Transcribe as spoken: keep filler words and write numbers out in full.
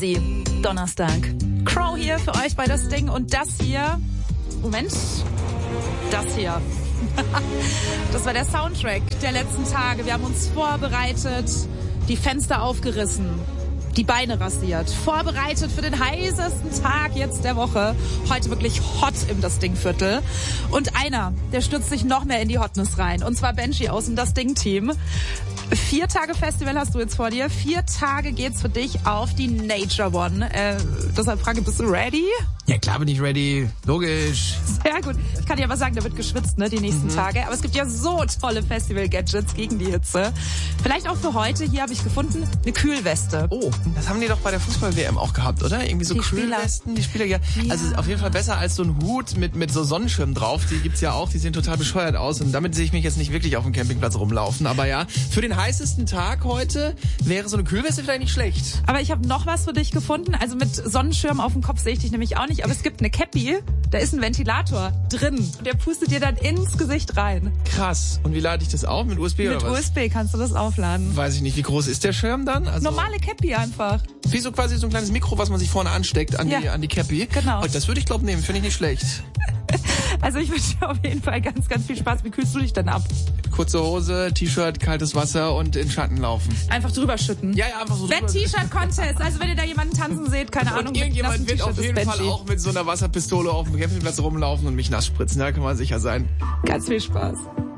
easy. Donnerstag. Crow hier für euch bei das Ding und das hier. Moment. Das hier. Das war der Soundtrack der letzten Tage. Wir haben uns vorbereitet, die Fenster aufgerissen, die Beine rasiert, vorbereitet für den heißesten Tag jetzt der Woche. Heute wirklich hot im Das Ding-Viertel. Und einer, der stürzt sich noch mehr in die Hotness rein. Und zwar Benji aus dem Das Ding-Team. Vier Tage Festival hast du jetzt vor dir. Vier Tage geht's für dich auf die Nature One. Äh, deshalb frage, bist du ready? Ja, klar bin ich ready. Logisch. Sehr gut. Ich kann dir aber sagen, da wird geschwitzt, ne, die nächsten mhm. Tage. Aber es gibt ja so tolle Festival-Gadgets gegen die Hitze. Vielleicht auch für heute. Hier habe ich gefunden, eine Kühlweste. Oh, das haben die doch bei der Fußball-W M auch gehabt, oder? Irgendwie so die Kühlwesten. Die Spieler, ja. ja. Also auf jeden Fall besser als so ein Hut mit, mit so Sonnenschirm drauf. Die gibt's ja auch. Die sehen total bescheuert aus. Und damit sehe ich mich jetzt nicht wirklich auf dem Campingplatz rumlaufen. Aber ja, für den heißesten Tag heute wäre so eine Kühlweste vielleicht nicht schlecht. Aber ich habe noch was für dich gefunden. Also mit Sonnenschirm auf dem Kopf sehe ich dich nämlich auch nicht. Aber es gibt eine Cappy, da ist ein Ventilator drin. Und der pustet dir dann ins Gesicht rein. Krass. Und wie lade ich das auf? Mit U S B mit oder was? Mit U S B kannst du das aufladen. Weiß ich nicht. Wie groß ist der Schirm dann? Also normale Cappy einfach. Wie so quasi so ein kleines Mikro, was man sich vorne ansteckt an, ja. die, an die Cappy. Genau. Und das würde ich, glaube nehmen. Finde ich nicht schlecht. Also ich wünsche dir auf jeden Fall ganz, ganz viel Spaß. Wie kühlst du dich denn ab? Kurze Hose, T-Shirt, kaltes Wasser und in Schatten laufen. Einfach drüber schütten? Ja, ja, einfach so drüber. Wett-T-Shirt-Contest. Also wenn ihr da jemanden tanzen seht, keine und Ahnung. Irgendjemand wird auf jeden Fall auch mit so einer Wasserpistole auf dem Campingplatz rumlaufen und mich nass spritzen. Da kann man sicher sein. Ganz viel Spaß.